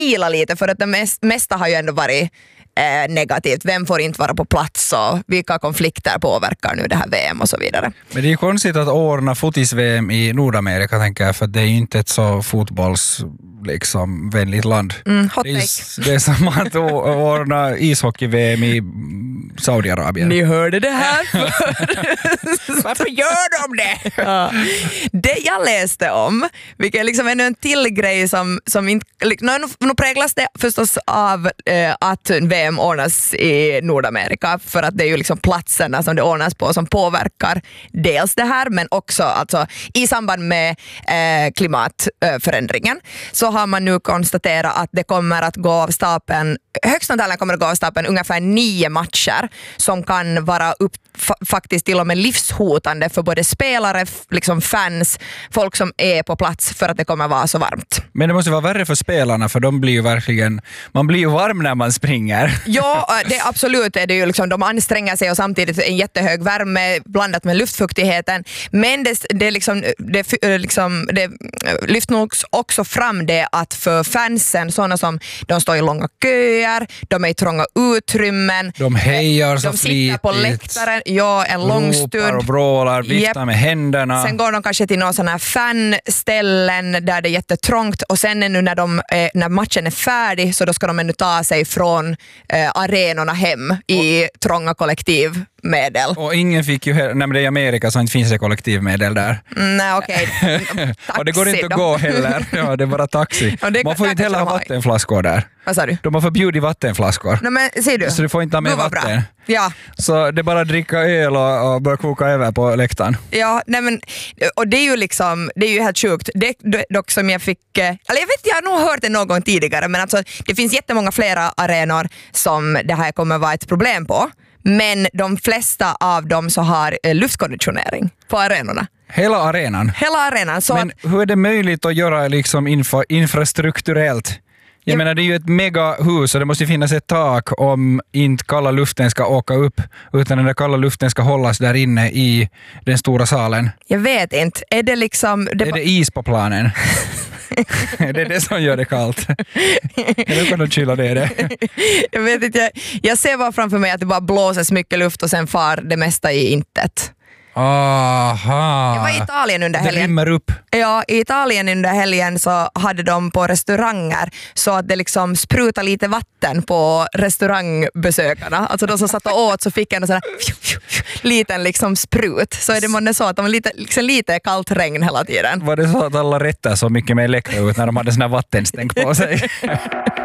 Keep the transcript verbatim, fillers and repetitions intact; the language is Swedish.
ila lite för att det mest, mesta har ju ändå varit eh, negativt. Vem får inte vara på plats och vilka konflikter påverkar nu det här V M och så vidare. Men det är ju konstigt att ordna fotis-V M i Nordamerika, tänker jag, för det är ju inte ett så fotbolls liksom vänligt land. Mm, hot det, är, det är som att ordna ishockey-V M i Saudiarabien. Ni hörde det här. Varför gör de det? Ja. Det jag läste om, vilket liksom är en till grej som, som inte, nu, nu präglas det förstås av eh, att V M ordnas i Nordamerika, för att det är ju liksom platserna som det ordnas på som påverkar dels det här, men också alltså, i samband med eh, klimatförändringen så har man nu konstaterat att det kommer att gå av stapeln, högst antagligen kommer att gå av stapeln ungefär nio matcher som kan vara upp, fa- faktiskt till och med livshotande för både spelare, f- liksom fans, folk som är på plats för att det kommer vara så varmt. Men det måste vara värre för spelarna, för de blir ju verkligen, man blir ju varm när man springer. Ja, det är absolut är det ju liksom, de anstränger sig och samtidigt en jättehög värme blandat med luftfuktigheten, men det, det, liksom, det, liksom, det lyfter nog också fram det att för fansen, sådana som de står i långa köer, de är i trånga utrymmen, de hejar så de flitigt, sitter på läktaren, ja, en lång stund och brålar, viftar yep. med händerna. Sen går de kanske till någon sån här fanställen där det är jättetrångt, och sen nu när, de, eh, när matchen är färdig så då ska de ännu ta sig från eh, arenorna hem i trånga kollektivmedel. Och ingen fick ju, nej men det är i Amerika så inte finns det kollektivmedel där. Nej, okej. Okay. Och det går inte att gå heller. Ja, det är bara taxi. Det, man får inte heller ha vattenflaskor där. Vad sa du? De har förbjudit vattenflaskor. Nej, men ser du? Så du får inte ha med vatten. Ja. Så det är bara att dricka öl och, och börja koka över på läktaren. Ja, nej men, och det är ju liksom, det är ju helt sjukt. Det dock som jag fick, eller jag vet, jag har nog hört det någon gång tidigare, men alltså det finns jättemånga flera arenor som det här kommer vara ett problem på. Men de flesta av dem så har eh, luftkonditionering på arenorna. Hela arenan? Hela arenan. Så men att, hur är det möjligt att göra liksom infra, infrastrukturellt? Jag ja. menar, det är ju ett megahus och det måste finnas ett tak om inte kalla luften ska åka upp, utan den där kalla luften ska hållas där inne i den stora salen. Jag vet inte. Är det liksom... Det är det is på planen? Det är det som gör det kallt. Eller kan du kyla det, det? Jag vet inte. Jag, jag ser bara framför mig att det bara blåser så mycket luft och sen far det mesta i intet. Aha. Jag var i Italien under helgen. Det rimmer upp. Ja, i Italien under helgen så hade de på restauranger så att det liksom sprutade lite vatten på restaurangbesökarna. Alltså de som satt och åt så fick en sån här liten liksom sprut. Så är det månne så att de var lite, liksom lite kallt regn hela tiden. Var det så att alla rätter så mycket mer läckra ut när de hade såna vattenstänk på sig?